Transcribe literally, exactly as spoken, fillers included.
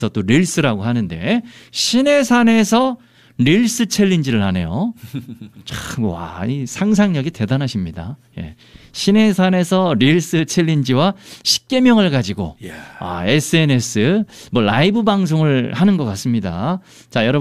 또 릴스라고 하는데 시내산에서 릴스 챌린지를 하네요. 참, 와, 이 상상력이 대단하십니다. 예. 시내산에서 릴스 챌린지와 십계명을 가지고 아, 에스엔에스 뭐 라이브 방송을 하는 것 같습니다. 자, 여러분.